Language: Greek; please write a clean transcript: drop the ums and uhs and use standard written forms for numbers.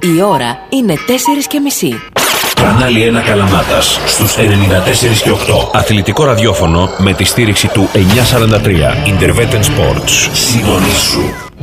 Η ώρα είναι 4:30. Κανάλι 1 Καλαμάτας στους 94 και 8. Αθλητικό ραδιόφωνο με τη στήριξη του 943 Interveten Sports. Συντονίσου.